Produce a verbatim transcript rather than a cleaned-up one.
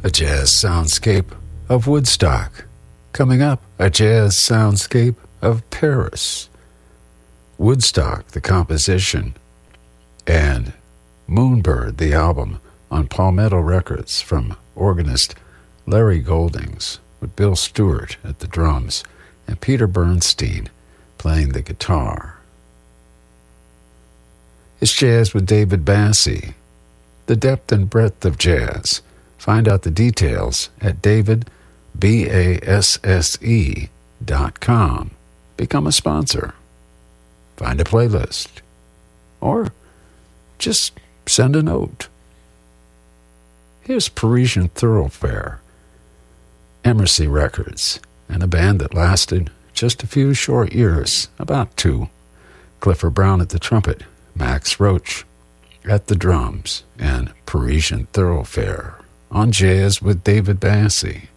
a jazz soundscape of Woodstock. Coming up, a jazz soundscape of Paris. Woodstock, the composition, and Moonbird, the album, on Palmetto Records from organist Larry Goldings, with Bill Stewart at the drums and Peter Bernstein playing the guitar. It's Jazz with David Basse, the depth and breadth of jazz. Find out the details at david basse dot com. Become a sponsor. Find a playlist. Or just send a note. Here's Parisian Thoroughfare, Emercy Records, and a band that lasted just a few short years, about two. Clifford Brown at the trumpet, Max Roach at the drums, and Parisian Thoroughfare on Jazz with David Basse.